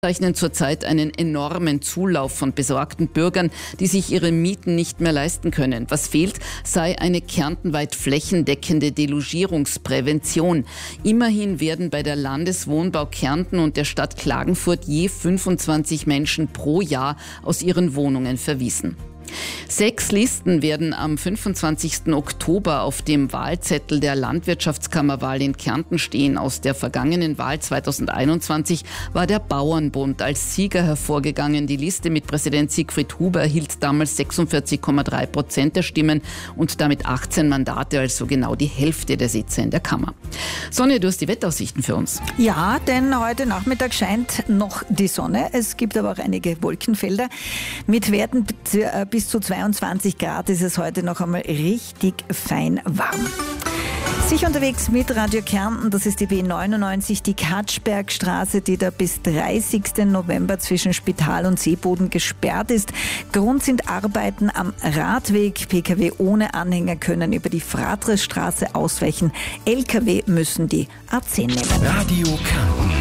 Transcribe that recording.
Zeichnen zurzeit einen enormen Zulauf von besorgten Bürgern, die sich ihre Mieten nicht mehr leisten können. Was fehlt, sei eine kärntenweit flächendeckende Delogierungsprävention. Immerhin werden bei der Landeswohnbau Kärnten und der Stadt Klagenfurt je 25 Menschen pro Jahr aus ihren Wohnungen verwiesen. 6 Listen werden am 25. Oktober auf dem Wahlzettel der Landwirtschaftskammerwahl in Kärnten stehen. Aus der vergangenen Wahl 2021 war der Bauernbund als Sieger hervorgegangen. Die Liste mit Präsident Siegfried Huber erhielt damals 46,3% der Stimmen und damit 18 Mandate, also genau die Hälfte der Sitze in der Kammer. Sonja, du hast die Wettaussichten für uns. Ja, denn heute Nachmittag scheint noch die Sonne. Es gibt aber auch einige Wolkenfelder. Mit Werten bis zu 22 Grad ist es heute noch einmal richtig fein warm. Sicher unterwegs mit Radio Kärnten, das ist die B99, die Katschbergstraße, die da bis 30. November zwischen Spital und Seeboden gesperrt ist. Grund sind Arbeiten am Radweg. Pkw ohne Anhänger können über die Fratresstraße ausweichen. Lkw müssen die A10 nehmen. Radio Kärnten.